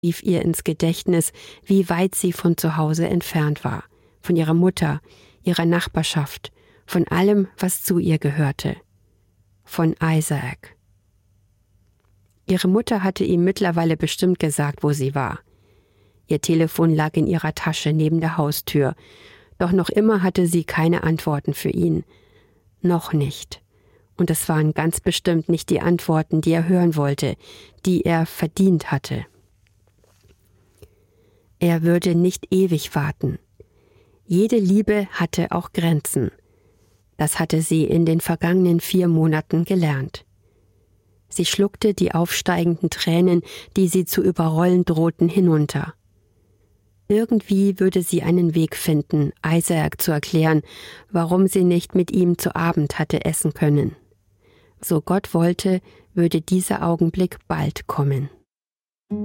rief ihr ins Gedächtnis, wie weit sie von zu Hause entfernt war, von ihrer Mutter, ihrer Nachbarschaft, von allem, was zu ihr gehörte, von Isaac. Ihre Mutter hatte ihm mittlerweile bestimmt gesagt, wo sie war. Ihr Telefon lag in ihrer Tasche neben der Haustür, doch noch immer hatte sie keine Antworten für ihn. Noch nicht. Und es waren ganz bestimmt nicht die Antworten, die er hören wollte, die er verdient hatte. Er würde nicht ewig warten. Jede Liebe hatte auch Grenzen. Das hatte sie in den vergangenen 4 Monaten gelernt. Sie schluckte die aufsteigenden Tränen, die sie zu überrollen drohten, hinunter. Irgendwie würde sie einen Weg finden, Isaac zu erklären, warum sie nicht mit ihm zu Abend hatte essen können. So Gott wollte, würde dieser Augenblick bald kommen.